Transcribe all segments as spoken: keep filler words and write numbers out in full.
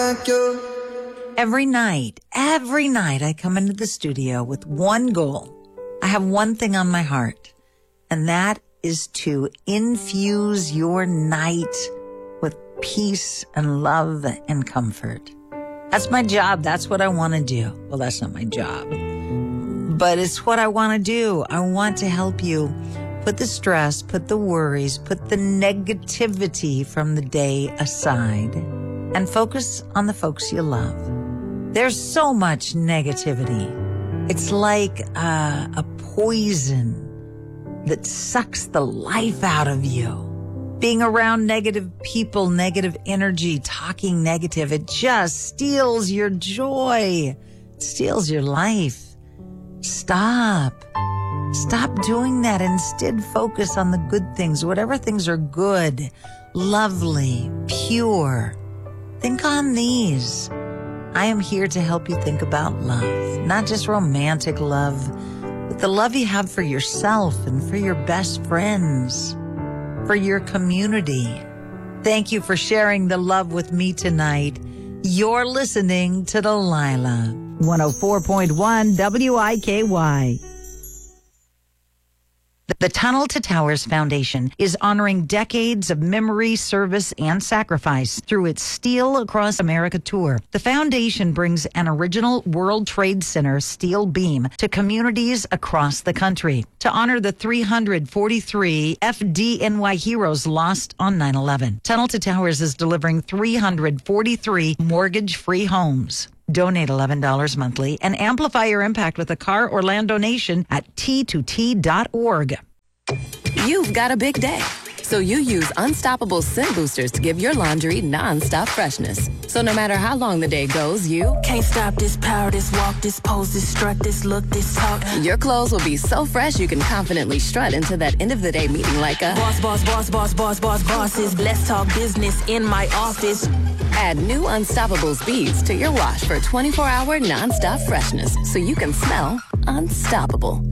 like you. Every night, every night I come into the studio with one goal. I have one thing on my heart, and that is to infuse your night with peace and love and comfort. That's my job. That's what I want to do. Well, that's not my job, but it's what I want to do. I want to help you put the stress, put the worries, put the negativity from the day aside and focus on the folks you love. There's so much negativity. It's like uh, a poison that sucks the life out of you. Being around negative people, negative energy, talking negative, it just steals your joy. It steals your life. Stop. Stop doing that. Instead, focus on the good things. Whatever things are good, lovely, pure. Think on these. I am here to help you think about love, not just romantic love, but the love you have for yourself and for your best friends, for your community. Thank you for sharing the love with me tonight. You're listening to Delilah. one oh four point one W I K Y. The Tunnel to Towers Foundation is honoring decades of memory, service, and sacrifice through its Steel Across America tour. The foundation brings an original World Trade Center steel beam to communities across the country to honor the three hundred forty-three F D N Y heroes lost on nine eleven. Tunnel to Towers is delivering three hundred forty-three mortgage-free homes. Donate eleven dollars monthly and amplify your impact with a car or land donation at T two T dot org. You've got a big day, so you use Unstoppable Scent Boosters to give your laundry nonstop freshness. So no matter how long the day goes, you can't stop this power, this walk, this pose, this strut, this look, this talk. Your clothes will be so fresh you can confidently strut into that end of the day meeting like a boss, boss, boss, boss, boss, boss, bosses. Let's talk business in my office. Add new Unstoppable Beads to your wash for twenty-four hour nonstop freshness so you can smell unstoppable.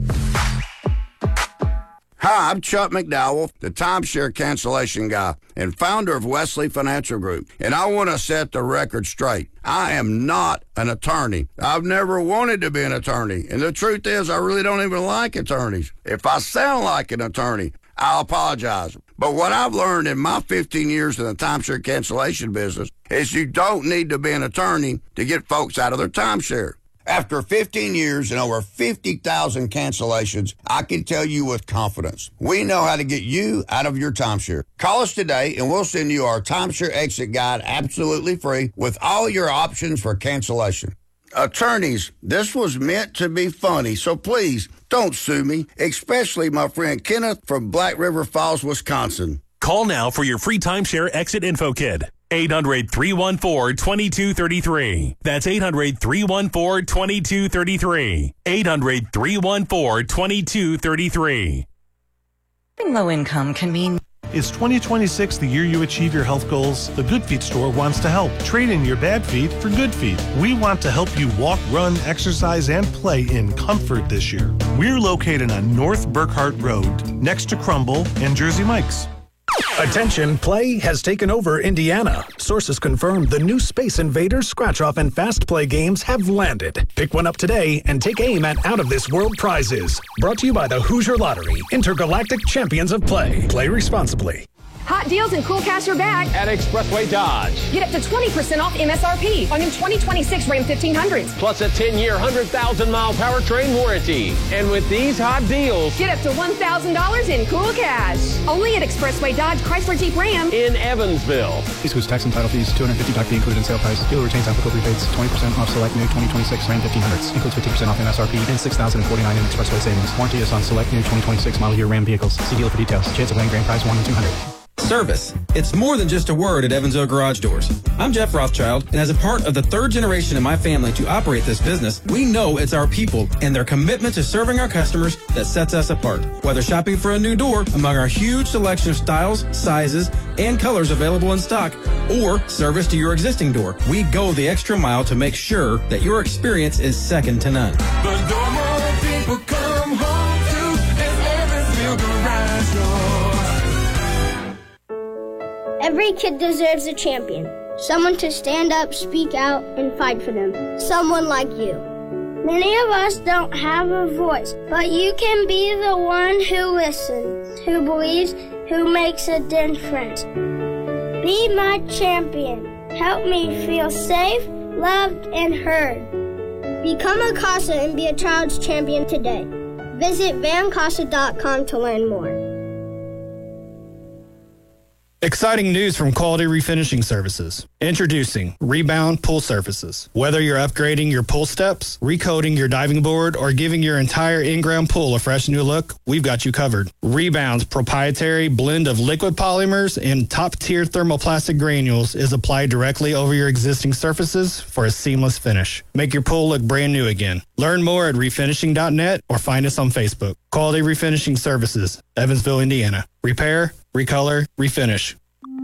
Hi, I'm Chuck McDowell, the timeshare cancellation guy and founder of Wesley Financial Group, and I want to set the record straight. I am not an attorney. I've never wanted to be an attorney, and the truth is I really don't even like attorneys. If I sound like an attorney, I'll apologize. But what I've learned in my fifteen years in the timeshare cancellation business is you don't need to be an attorney to get folks out of their timeshare. After fifteen years and over fifty thousand cancellations, I can tell you with confidence, we know how to get you out of your timeshare. Call us today and we'll send you our timeshare exit guide absolutely free with all your options for cancellation. Attorneys, this was meant to be funny, so please don't sue me, especially my friend Kenneth from Black River Falls, Wisconsin. Call now for your free timeshare exit info kit. eight hundred, three one four, two two three three. That's eight hundred, three one four, two two three three. eight hundred, three one four, two two three three. Low income can mean... Is twenty twenty-six the year you achieve your health goals? The Good Feet store wants to help. Trade in your bad feet for good feet. We want to help you walk, run, exercise, and play in comfort this year. We're located on North Burkhart Road, next to Crumble and Jersey Mike's. Attention, play has taken over Indiana. Sources confirm the new Space Invaders, Scratch Off, and Fast Play games have landed. Pick one up today and take aim at out-of-this-world prizes. Brought to you by the Hoosier Lottery, Intergalactic Champions of Play. Play responsibly. Hot deals and cool cash are back at Expressway Dodge. Get up to twenty percent off M S R P on new twenty twenty-six Ram fifteen hundreds. Plus a ten-year, one hundred thousand mile powertrain warranty. And with these hot deals, get up to one thousand dollars in cool cash. Only at Expressway Dodge Chrysler Jeep Ram in Evansville. This includes tax and title fees, two hundred fifty dollars back fee included in sale price. Dealer retains applicable rebates, twenty percent off select new twenty twenty-six Ram fifteen hundreds. Includes fifty percent off M S R P and six thousand forty-nine dollars in Expressway savings. Warranty is on select new twenty twenty-six model year Ram vehicles. See dealer for details. Chance of winning grand prize one in two hundred. Service. It's more than just a word at Evansville Garage Doors. I'm Jeff Rothschild, and as a part of the third generation in my family to operate this business, we know it's our people and their commitment to serving our customers that sets us apart. Whether shopping for a new door among our huge selection of styles, sizes, and colors available in stock, or service to your existing door, we go the extra mile to make sure that your experience is second to none. The door more people come home to is Evansville Garage Doors. Every kid deserves a champion. Someone to stand up, speak out, and fight for them. Someone like you. Many of us don't have a voice, but you can be the one who listens, who believes, who makes a difference. Be my champion. Help me feel safe, loved, and heard. Become a CASA and be a child's champion today. Visit van casa dot com to learn more. Exciting news from Quality Refinishing Services. Introducing Rebound Pool Surfaces. Whether you're upgrading your pool steps, recoating your diving board, or giving your entire in-ground pool a fresh new look, we've got you covered. Rebound's proprietary blend of liquid polymers and top-tier thermoplastic granules is applied directly over your existing surfaces for a seamless finish. Make your pool look brand new again. Learn more at refinishing dot net or find us on Facebook. Quality Refinishing Services, Evansville, Indiana. Repair, recolor, refinish.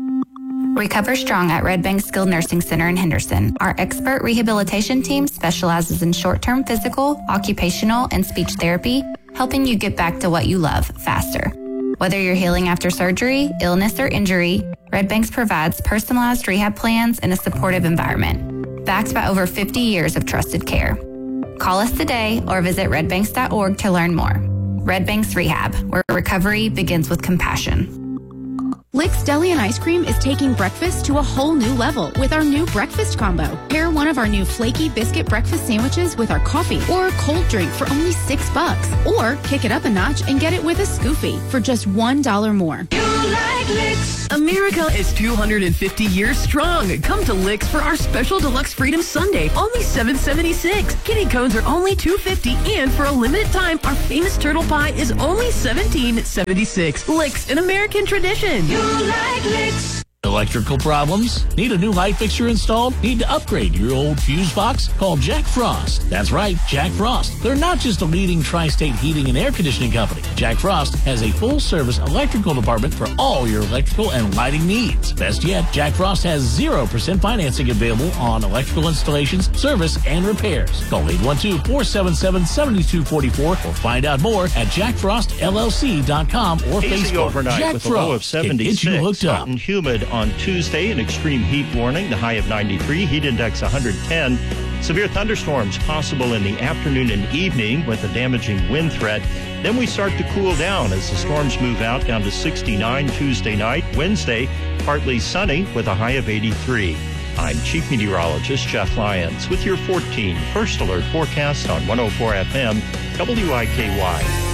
Recover Strong at Red Bank Skilled Nursing Center in Henderson. Our expert rehabilitation team specializes in short-term physical, occupational, and speech therapy, helping you get back to what you love faster. Whether you're healing after surgery, illness, or injury, Red Banks provides personalized rehab plans in a supportive environment, backed by over fifty years of trusted care. Call us today or visit red banks dot org to learn more. Red Banks Rehab, where recovery begins with compassion. Lick's Deli and Ice Cream is taking breakfast to a whole new level with our new breakfast combo. Pair one of our new flaky biscuit breakfast sandwiches with our coffee or a cold drink for only six bucks. Or kick it up a notch and get it with a Scoofy for just one dollar more. You like Licks. America is two hundred fifty years strong. Come to Licks for our special deluxe Freedom Sundae, only seven seventy-six. Kitty cones are only two fifty, and for a limited time, our famous turtle pie is only seventeen seventy-six. Licks, an American tradition. You like Licks. Electrical problems? Need a new light fixture installed? Need to upgrade your old fuse box? Call Jack Frost. That's right, Jack Frost. They're not just a leading tri-state heating and air conditioning company. Jack Frost has a full-service electrical department for all your electrical and lighting needs. Best yet, Jack Frost has zero percent financing available on electrical installations, service, and repairs. Call eight one two, four seven seven, seven two four four or find out more at jack frost L L C dot com or Easy Facebook. overnight Jack with Frost a low of seventy-six. Get you hooked up. Hot and humid on Tuesday, an extreme heat warning, the high of ninety-three, heat index one hundred ten. Severe thunderstorms possible in the afternoon and evening with a damaging wind threat. Then we start to cool down as the storms move out down to sixty-nine Tuesday night. Wednesday, partly sunny with a high of eighty-three. I'm Chief Meteorologist Jeff Lyons with your fourteen First Alert forecast on one oh four F M W I K Y.